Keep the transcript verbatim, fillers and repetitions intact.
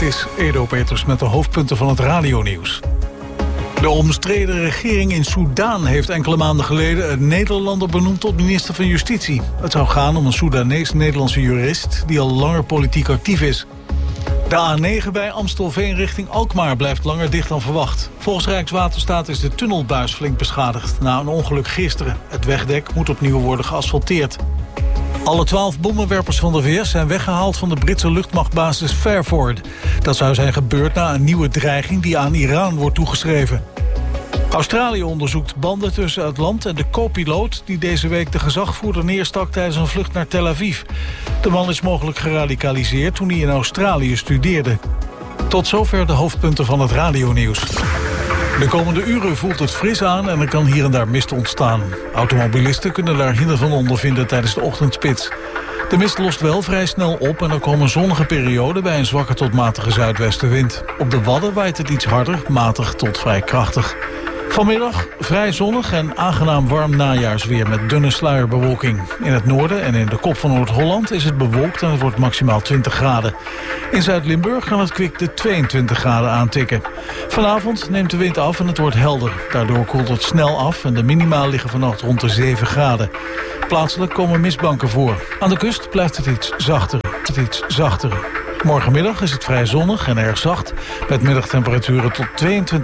Het is Edo Peters met de hoofdpunten van het radionieuws. De omstreden regering in Soedan heeft enkele maanden geleden een Nederlander benoemd tot minister van Justitie. Het zou gaan om een Soedanees-Nederlandse jurist die al langer politiek actief is. De A negen bij Amstelveen richting Alkmaar blijft langer dicht dan verwacht. Volgens Rijkswaterstaat is de tunnelbuis flink beschadigd na een ongeluk gisteren. Het wegdek moet opnieuw worden geasfalteerd. Alle twaalf bommenwerpers van de V S zijn weggehaald van de Britse luchtmachtbasis Fairford. Dat zou zijn gebeurd na een nieuwe dreiging die aan Iran wordt toegeschreven. Australië onderzoekt banden tussen het land en de co-piloot die deze week de gezagvoerder neerstak tijdens een vlucht naar Tel Aviv. De man is mogelijk geradicaliseerd toen hij in Australië studeerde. Tot zover de hoofdpunten van het radionieuws. De komende uren voelt het fris aan en er kan hier en daar mist ontstaan. Automobilisten kunnen daar hinder van ondervinden tijdens de ochtendspits. De mist lost wel vrij snel op en er komen zonnige perioden bij een zwakke tot matige zuidwestenwind. Op de Wadden waait het iets harder, matig tot vrij krachtig. Vanmiddag vrij zonnig en aangenaam warm najaarsweer met dunne sluierbewolking. In het noorden en in de kop van Noord-Holland is het bewolkt en het wordt maximaal twintig graden. In Zuid-Limburg kan het kwik de tweeëntwintig graden aantikken. Vanavond neemt de wind af en het wordt helder. Daardoor koelt het snel af en de minima liggen vannacht rond de zeven graden. Plaatselijk komen mistbanken voor. Aan de kust blijft het iets zachter. Het iets zachter. Morgenmiddag is het vrij zonnig en erg zacht met middagtemperaturen tot tweeëntwintig